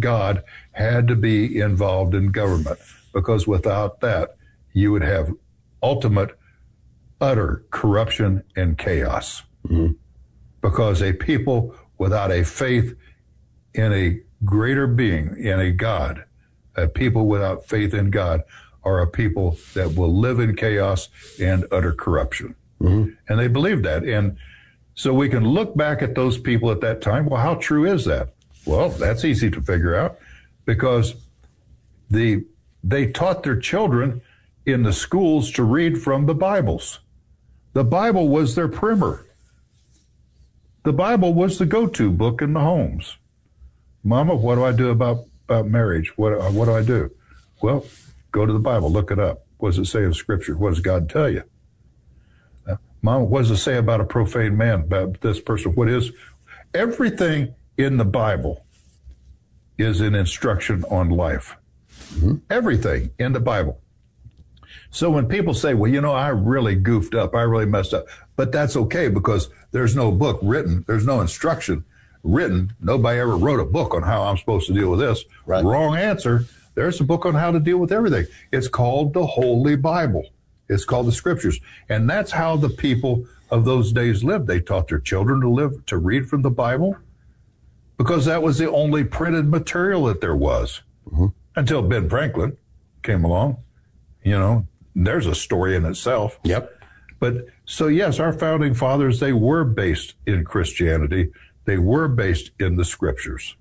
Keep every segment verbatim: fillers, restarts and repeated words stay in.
God had to be involved in government, because without that, you would have ultimate, utter corruption and chaos. Mm-hmm. Because a people without a faith in a greater being, in a God, a people without faith in God are a people that will live in chaos and utter corruption. Mm-hmm. And they believe that. And so we can look back at those people at that time. Well, how true is that? Well, that's easy to figure out, because the they taught their children in the schools to read from the Bibles. The Bible was their primer. The Bible was the go-to book in the homes. Mama, what do I do about, about marriage? What, what do I do? Well, go to the Bible, look it up. What does it say in Scripture? What does God tell you? Uh, Mama, what does it say about a profane man, about this person? What is? Everything in the Bible is an instruction on life. Mm-hmm. Everything in the Bible. So when people say, well, you know, I really goofed up, I really messed up, but that's okay, because there's no book written, there's no instruction written. Nobody ever wrote a book on how I'm supposed to deal with this. Right. Wrong answer. There's a book on how to deal with everything. It's called the Holy Bible. It's called the Scriptures. And that's how the people of those days lived. They taught their children to live, to read from the Bible, because that was the only printed material that there was. Mm-hmm. Until Ben Franklin came along. You know, there's a story in itself. Yep. But so, yes, our founding fathers, they were based in Christianity. They were based in the Scriptures.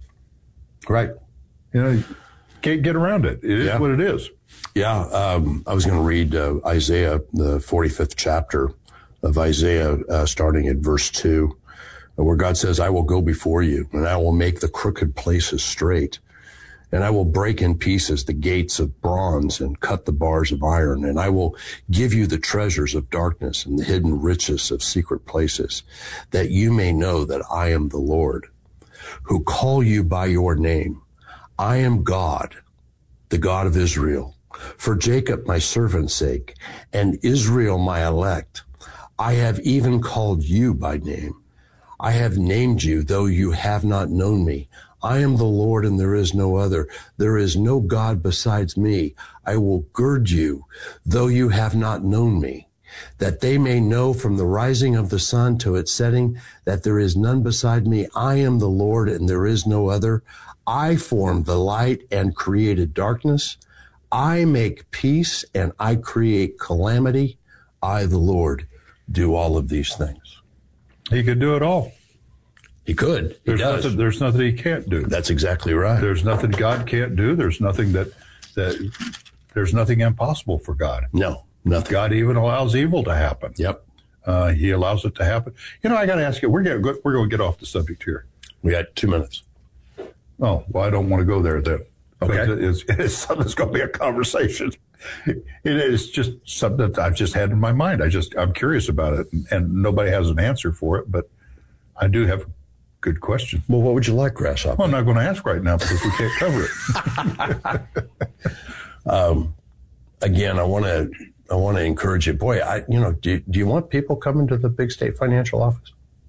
Right. You know, you can't get around it. It is yeah. what it is. Yeah. Um, I was going to read uh, Isaiah, the forty-fifth chapter of Isaiah, uh, starting at verse two, where God says, I will go before you, and I will make the crooked places straight. And I will break in pieces the gates of bronze and cut the bars of iron. And I will give you the treasures of darkness and the hidden riches of secret places, that you may know that I am the Lord, who call you by your name. I am God, the God of Israel. For Jacob, my servant's sake, and Israel, my elect, I have even called you by name. I have named you, though you have not known me. I am the Lord, and there is no other. There is no God besides me. I will gird you, though you have not known me, that they may know from the rising of the sun to its setting that there is none beside me. I am the Lord, and there is no other. I formed the light and created darkness. I make peace, and I create calamity. I, the Lord, do all of these things. He could do it all. He could. He there's does. Nothing, there's nothing he can't do. That's exactly right. There's nothing God can't do. There's nothing that, that there's nothing impossible for God. No, nothing. God even allows evil to happen. Yep. Uh, he allows it to happen. You know, I got to ask you, we're going we're going to get off the subject here. We got two minutes. Oh, well, I don't want to go there then. Okay. It's, it's something that's going to be a conversation. It is just something that I've just had in my mind. I just, I'm curious about it, and, and nobody has an answer for it, but I do have a good question. Well, what would you like, Grasshopper? Well, I'm not going to ask right now because we can't cover it. um, again, I want to, I want to encourage you. Boy, I, you know, do, do you want people coming to the Big State Financial office?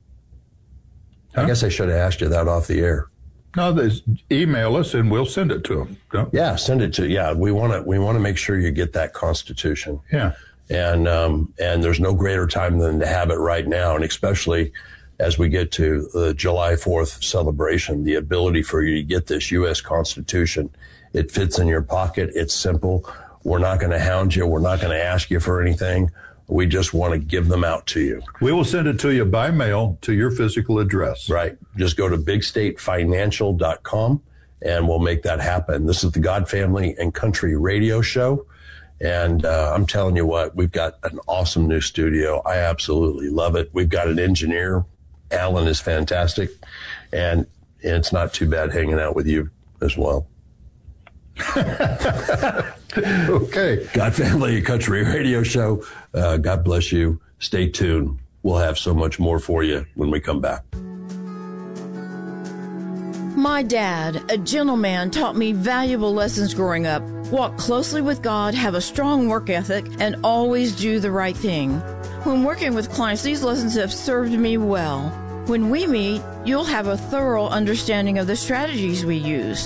Huh? I guess I should have asked you that off the air. No, there's, email us and we'll send it to them. No? Yeah, send it to, yeah, we want to, we want to make sure you get that Constitution. Yeah. And, um, and there's no greater time than to have it right now. And especially as we get to the July fourth celebration, the ability for you to get this U S Constitution. It fits in your pocket. It's simple. We're not going to hound you. We're not going to ask you for anything. We just want to give them out to you. We will send it to you by mail to your physical address. Right. Just go to big state financial dot com and we'll make that happen. This is the God Family and Country Radio Show. And uh, I'm telling you what, we've got an awesome new studio. I absolutely love it. We've got an engineer. Alan is fantastic. And it's not too bad hanging out with you as well. Okay. God Family and Country Radio Show. Uh, God bless you. Stay tuned. We'll have so much more for you when we come back. My dad, a gentleman, taught me valuable lessons growing up. Walk closely with God, have a strong work ethic, and always do the right thing. When working with clients, these lessons have served me well. When we meet, you'll have a thorough understanding of the strategies we use.